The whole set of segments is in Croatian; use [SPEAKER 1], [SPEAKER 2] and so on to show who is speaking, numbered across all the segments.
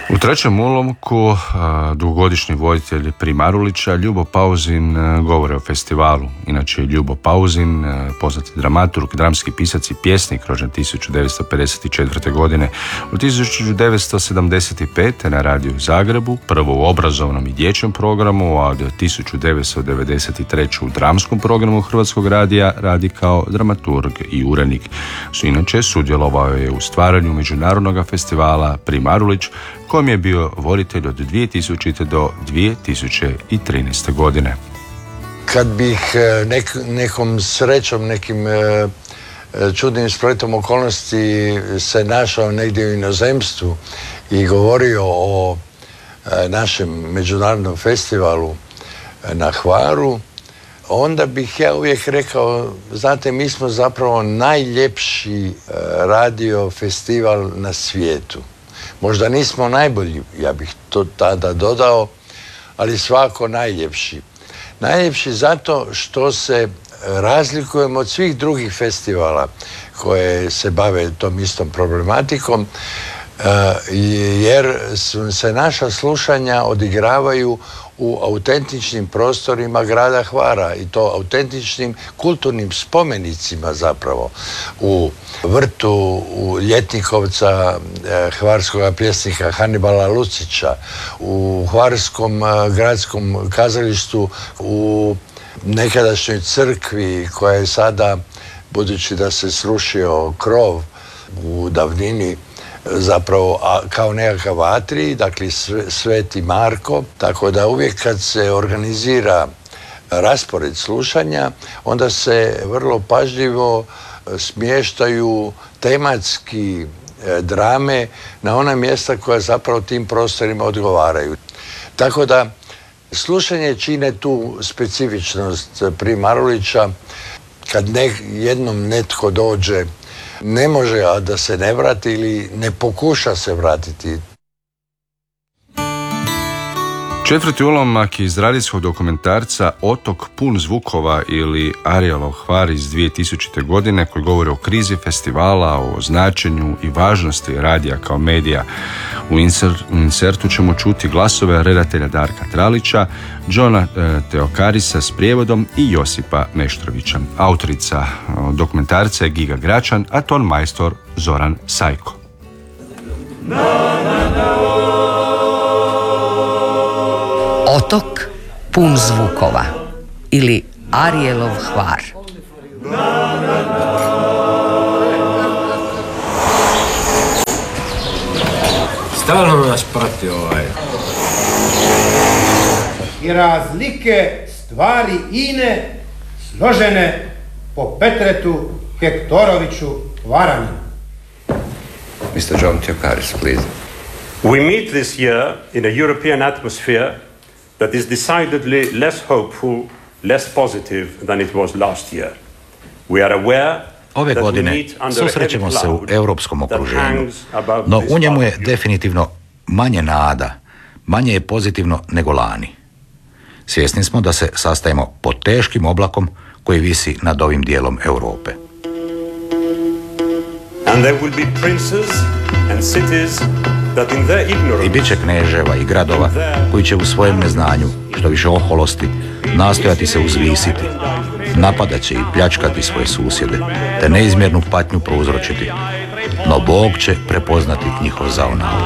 [SPEAKER 1] U trećem ulomku dugogodišnji voditelj Primarulića Ljubo Pauzin govori o festivalu. Inače Ljubo Pauzin, poznati dramaturg, dramski pisac i pjesnik, rođen 1954. godine. U 1975. na radiju u Zagrebu, prvo u obrazovnom i dječjem programu, a od 1993. u dramskom programu Hrvatskog radija radi kao dramaturg i urednik. Inače sudjelovao je u stvaranju međunarodnog festivala Primarulić, kojem je bio voditelj od 2000. do 2013. godine.
[SPEAKER 2] Kad bih nekom srećom, nekim čudnim spletom okolnosti se našao negdje u inozemstvu i govorio o našem međunarodnom festivalu na Hvaru, onda bih ja uvijek rekao, znate, mi smo zapravo najljepši radio festival na svijetu. Možda nismo najbolji, ja bih to tada dodao, ali svako najljepši. Najljepši zato što se razlikujemo od svih drugih festivala koje se bave tom istom problematikom, jer se naša slušanja odigravaju u autentičnim prostorima grada Hvara, i to autentičnim kulturnim spomenicima zapravo. U vrtu u Ljetnikovca hvarskog pjesnika Hanibala Lucića, u hvarskom gradskom kazalištu, u nekadašnjoj crkvi koja je sada, budući da se srušio krov u davnini, zapravo kao nekakav atrij, dakle Sveti Marko, tako da uvijek kad se organizira raspored slušanja, onda se vrlo pažljivo smještaju tematski drame na ona mjesta koja zapravo tim prostorima odgovaraju. Tako da slušanje čine tu specifičnost Primarulića. Kad jednom netko dođe, ne može a da se ne vrati ili ne pokuša se vratiti.
[SPEAKER 1] Četvrti ulomak iz radijskog dokumentarca Otok pun zvukova ili Arielov Hvar iz 2000. godine, koji govori o krizi festivala, o značenju i važnosti radija kao medija. U insertu ćemo čuti glasove redatelja Darka Tralića, Johna Teokarisa s prijevodom i Josipa Meštrovića. Autorica dokumentarca je Giga Gračan, a ton majstor Zoran Sajko.
[SPEAKER 3] Otok pun zvukova ili Arielov Hvar.
[SPEAKER 4] Stalno nas prati ovaj.
[SPEAKER 5] I razlike stvari ine složene po Petretu Hektoroviću Varaninu.
[SPEAKER 6] Mr. John Teokaris, please.
[SPEAKER 7] We meet this year in a European atmosphere that is decidedly less hopeful, less positive than it was last year. We are aware
[SPEAKER 8] Ove godine susrećemo se u europskom okruženju, no u njemu je definitivno manje nada, manje je pozitivno nego lani. Svjesni smo da se sastajemo pod teškim oblakom koji visi nad ovim dijelom Europe.
[SPEAKER 7] And there will be princes and cities that in their ignorance,
[SPEAKER 8] I bit će kneževa i gradova koji će u svojem neznanju, što više oholosti, nastojati se uzvisiti, napadat će i pljačkati svoje susjede, te neizmjernu patnju prouzročiti. No Bog će prepoznati njihov zaonaum.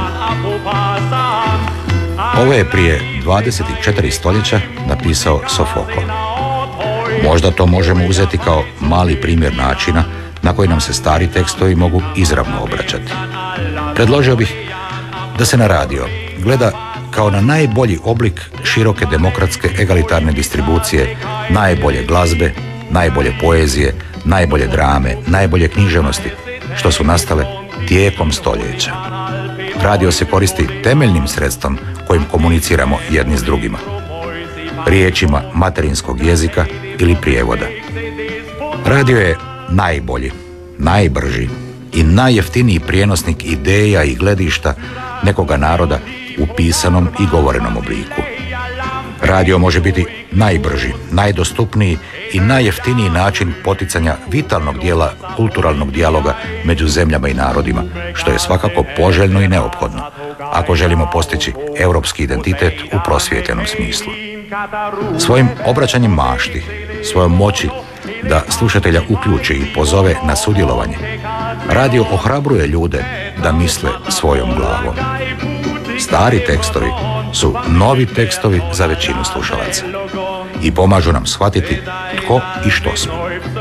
[SPEAKER 8] Ovo je prije 24 stoljeća napisao Sofokl. Možda to možemo uzeti kao mali primjer načina na koji nam se stari tekstovi mogu izravno obraćati. Predložio bih da se na radio gleda kao na najbolji oblik široke demokratske egalitarne distribucije najbolje glazbe, najbolje poezije, najbolje drame, najbolje književnosti, što su nastale tijekom stoljeća. Radio se koristi temeljnim sredstvom kojim komuniciramo jedni s drugima, riječima materinskog jezika ili prijevoda. Radio je najbolji, najbrži i najjeftiniji prijenosnik ideja i gledišta nekoga naroda u pisanom i govorenom obliku. Radio može biti najbrži, najdostupniji i najjeftiniji način poticanja vitalnog dijela kulturalnog dijaloga među zemljama i narodima, što je svakako poželjno i neophodno, ako želimo postići europski identitet u prosvjetljenom smislu. Svojim obraćanjem mašti, svojom moći da slušatelja uključi i pozove na sudjelovanje, radio ohrabruje ljude da misle svojom glavom. Stari tekstovi su novi tekstovi za većinu slušalaca i pomažu nam shvatiti tko i što smo.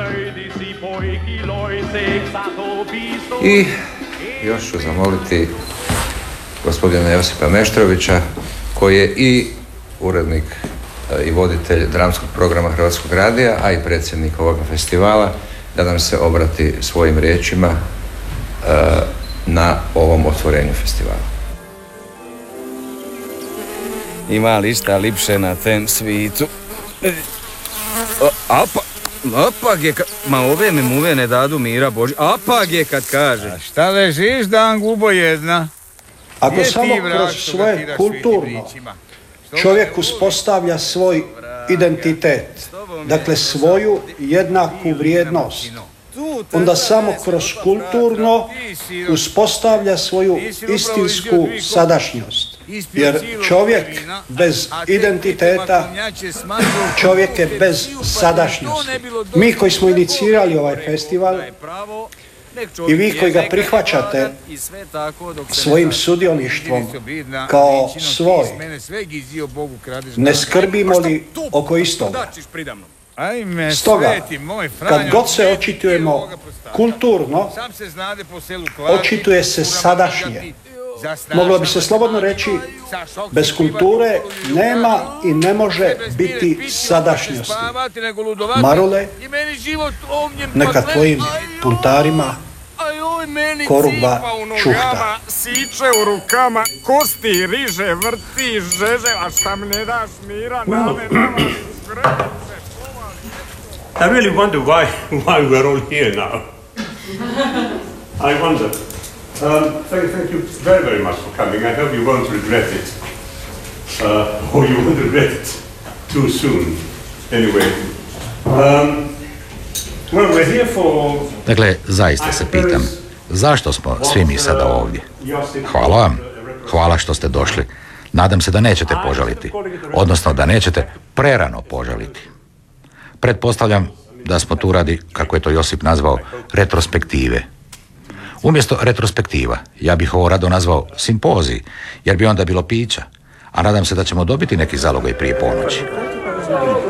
[SPEAKER 6] I još ću zamoliti gospodina Josipa Meštrovića, koji je i urednik i voditelj dramskog programa Hrvatskog radija, a i predsjednik ovoga festivala, da nam se obrati svojim riječima na ovom otvorenju festivala.
[SPEAKER 9] Ima li šta lipše na tem svitu? Apak je kad... Ma ove me muve ne dadu mira Boži. Apak je kad kaže.
[SPEAKER 10] A šta ležiš dan gubo jedna?
[SPEAKER 5] Ako samo kroz svoje kulturno čovjek uspostavlja svoj identitet, dakle svoju jednaku vrijednost, onda samo kroz kulturno uspostavlja svoju istinsku sadašnjost. Jer čovjek bez identiteta, čovjek je bez sadašnjosti. Mi koji smo inicirali ovaj festival i vi koji ga prihvaćate svojim sudioništvom kao svoj, ne skrbimo li oko istoga? Stoga, kad god se očitujemo kulturno, očituje se sadašnje. Moglo bi se slobodno reći, bez kulture nema i ne može biti sadašnjosti. Marule, neka tvojim puntarima koruba čuhta.
[SPEAKER 10] Siče u rukama, kosti riže, vrti, žeže, a šta mi ne daš mira,
[SPEAKER 7] I really wonder why we're all here now. I wonder. Thank you very, very much for coming. I hope you won't regret it. Or you won't regret it too soon. Anyway. Well, we're here for...
[SPEAKER 8] Dakle, zaista se pitam, zašto smo svi mi sada ovdje? Hvala vam. Hvala što ste došli. Nadam se da nećete požaliti. Odnosno da nećete prerano požaliti. Pretpostavljam da smo tu radi, kako je to Josip nazvao, retrospektive. Umjesto retrospektiva, ja bih ovo rado nazvao simpozij, jer bi onda bilo pića, a nadam se da ćemo dobiti neki zalogaj prije ponoći.